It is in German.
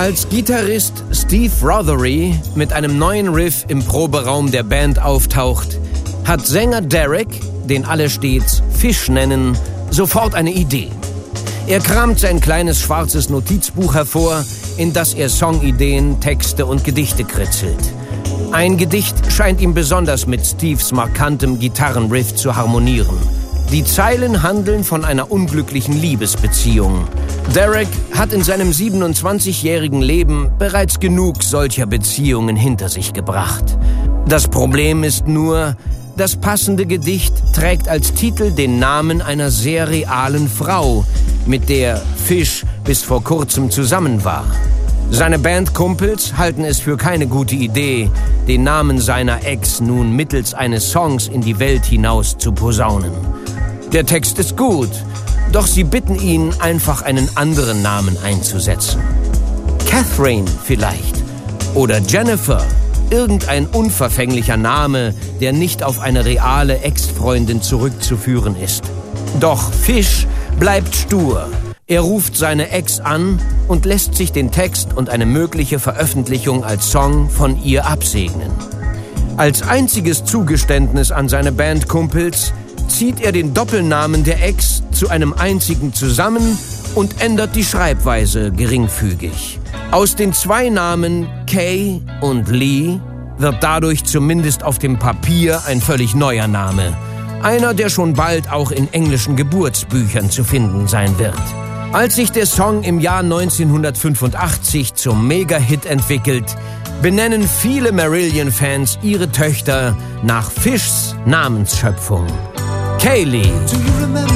Als Gitarrist Steve Rothery mit einem neuen Riff im Proberaum der Band auftaucht, hat Sänger Derek, den alle stets Fish nennen, sofort eine Idee. Er kramt sein kleines schwarzes Notizbuch hervor, in das er Songideen, Texte und Gedichte kritzelt. Ein Gedicht scheint ihm besonders mit Steves markantem Gitarrenriff zu harmonieren. Die Zeilen handeln von einer unglücklichen Liebesbeziehung. Derek hat in seinem 27-jährigen Leben bereits genug solcher Beziehungen hinter sich gebracht. Das Problem ist nur, das passende Gedicht trägt als Titel den Namen einer sehr realen Frau, mit der Fish bis vor kurzem zusammen war. Seine Bandkumpels halten es für keine gute Idee, den Namen seiner Ex nun mittels eines Songs in die Welt hinaus zu posaunen. Der Text ist gut, doch sie bitten ihn, einfach einen anderen Namen einzusetzen. Catherine vielleicht oder Jennifer, irgendein unverfänglicher Name, der nicht auf eine reale Ex-Freundin zurückzuführen ist. Doch Fish bleibt stur. Er ruft seine Ex an und lässt sich den Text und eine mögliche Veröffentlichung als Song von ihr absegnen. Als einziges Zugeständnis an seine Bandkumpels zieht er den Doppelnamen der Ex zu einem einzigen zusammen und ändert die Schreibweise geringfügig. Aus den zwei Namen Kay und Lee wird dadurch zumindest auf dem Papier ein völlig neuer Name. Einer, der schon bald auch in englischen Geburtsbüchern zu finden sein wird. Als sich der Song im Jahr 1985 zum Mega-Hit entwickelt, benennen viele Marillion-Fans ihre Töchter nach Fishs Namensschöpfung. Kaylee.